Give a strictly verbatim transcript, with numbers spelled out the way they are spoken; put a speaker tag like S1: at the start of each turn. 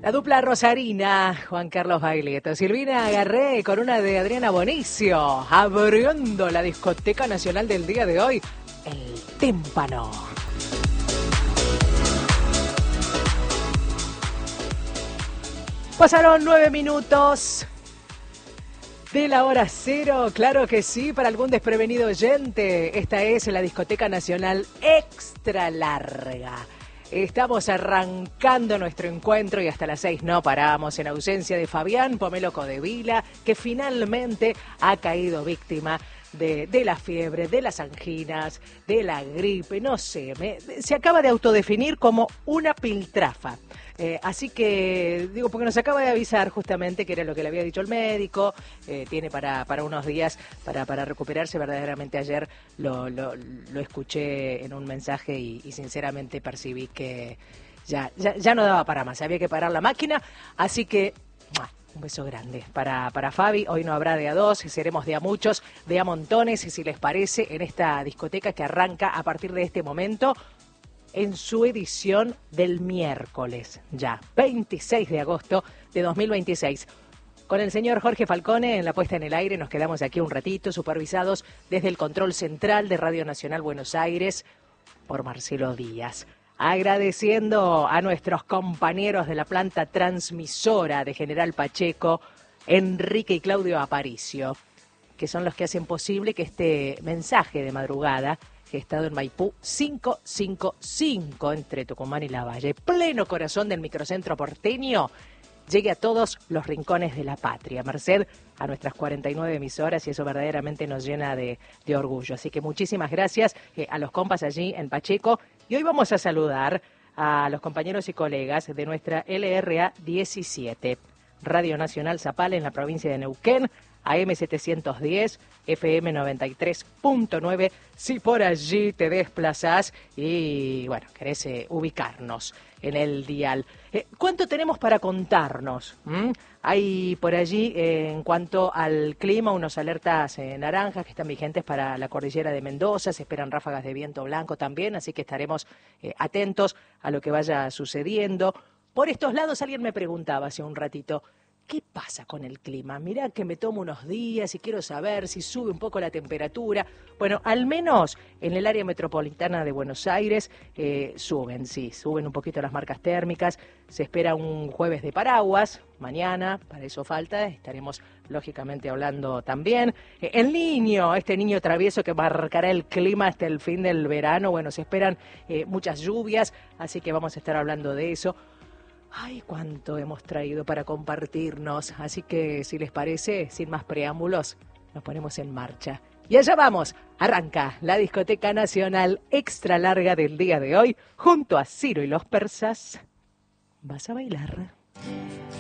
S1: La dupla rosarina, Juan Carlos Baglietto, Silvina Agarré con una de Adriana Bonicio, abriendo la discoteca nacional del día de hoy, El Tímpano. Pasaron nueve minutos de la hora cero, claro que sí, para algún desprevenido oyente. Esta es la discoteca nacional extra larga. Estamos arrancando nuestro encuentro y hasta las seis no paramos, en ausencia de Fabián Pomelo Codevila, que finalmente ha caído víctima de, de la fiebre, de las anginas, de la gripe, no sé, me, se acaba de autodefinir como una piltrafa. Eh, así que, digo, porque nos acaba de avisar justamente que era lo que le había dicho el médico, eh, tiene para, para unos días para, para recuperarse. Verdaderamente ayer lo, lo, lo escuché en un mensaje y, y sinceramente percibí que ya, ya, ya no daba para más, había que parar la máquina, así que ¡mua! Un beso grande para, para Fabi. Hoy no habrá de a dos, seremos de a muchos, de a montones, si les parece, en esta discoteca que arranca a partir de este momento en su edición del miércoles, ya, veintiséis de agosto de dos mil veintiséis. Con el señor Jorge Falcone en la puesta en el aire, nos quedamos aquí un ratito, supervisados desde el control central de Radio Nacional Buenos Aires por Marcelo Díaz. Agradeciendo a nuestros compañeros de la planta transmisora de General Pacheco, Enrique y Claudio Aparicio, que son los que hacen posible que este mensaje de madrugada, gestado en Maipú quinientos cincuenta y cinco, entre Tucumán y Lavalle, pleno corazón del microcentro porteño, llegue a todos los rincones de la patria, merced a nuestras cuarenta y nueve emisoras, y eso verdaderamente nos llena de, de orgullo. Así que muchísimas gracias eh, a los compas allí en Pacheco. Y hoy vamos a saludar a los compañeros y colegas de nuestra L R A diecisiete, Radio Nacional Zapala en la provincia de Neuquén, A M setecientos diez, F M noventa y tres punto nueve, si por allí te desplazás y, bueno, querés eh, ubicarnos en el dial. Eh, ¿Cuánto tenemos para contarnos? ¿Mm? Hay por allí, eh, en cuanto al clima, unos alertas eh, naranjas que están vigentes para la cordillera de Mendoza. Se esperan ráfagas de viento blanco también, así que estaremos eh, atentos a lo que vaya sucediendo. Por estos lados, alguien me preguntaba hace un ratito, ¿qué pasa con el clima? Mirá que me tomo unos días y quiero saber si sube un poco la temperatura. Bueno, al menos en el área metropolitana de Buenos Aires eh, suben, sí, suben un poquito las marcas térmicas. Se espera un jueves de paraguas, mañana, para eso falta, estaremos lógicamente hablando también. Eh, el niño, este niño travieso que marcará el clima hasta el fin del verano, bueno, se esperan eh, muchas lluvias, así que vamos a estar hablando de eso. Ay, cuánto hemos traído para compartirnos, así que si les parece, sin más preámbulos, nos ponemos en marcha. Y allá vamos, arranca la discoteca nacional extra larga del día de hoy, junto a Ciro y los persas. ¿Vas a bailar?